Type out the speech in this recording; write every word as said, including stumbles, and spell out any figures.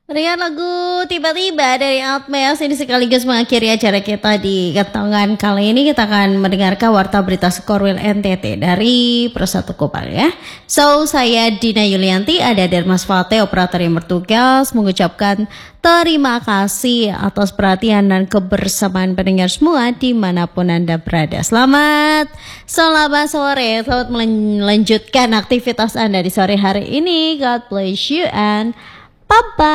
Dengan lagu Tiba-Tiba dari Altmeas ini sekaligus mengakhiri acara kita di Kentongan kali ini. Kita akan mendengarkan Warta Berita Skorwil N T T dari Persatu Kopal ya. So, saya Dina Yulianti, ada Dermas Fate, operator yang bertugas, mengucapkan terima kasih atas perhatian dan kebersamaan pendengar semua dimanapun Anda berada. Selamat, selamat sore, selamat melanjutkan aktivitas Anda di sore hari ini. God bless you and bye-bye.